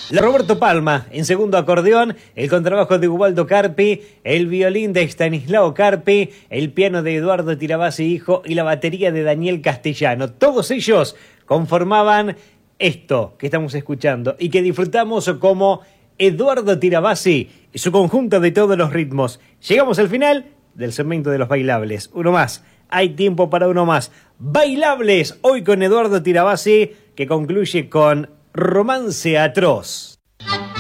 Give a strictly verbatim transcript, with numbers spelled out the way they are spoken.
La Roberto Palma, en segundo acordeón, el contrabajo de Ubaldo Carpi, el violín de Estanislao Carpi, el piano de Eduardo Tirabassi hijo y la batería de Daniel Castellano. Todos ellos conformaban esto que estamos escuchando y que disfrutamos como Eduardo Tirabassi y su conjunto de todos los ritmos. Llegamos al final del segmento de los bailables. Uno más. Hay tiempo para uno más. Bailables, hoy con Eduardo Tirabassi, que concluye con Romance Atroz.